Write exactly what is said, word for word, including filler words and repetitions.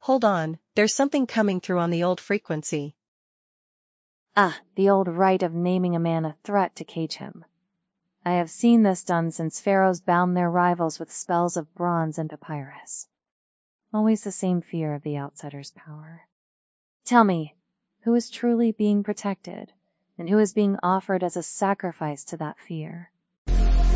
Hold on, there's something coming through on the old frequency. Ah, the old rite of naming a man a threat to cage him. I have seen this done since pharaohs bound their rivals with spells of bronze and papyrus. Always the same fear of the outsider's power. Tell me, who is truly being protected, and who is being offered as a sacrifice to that fear?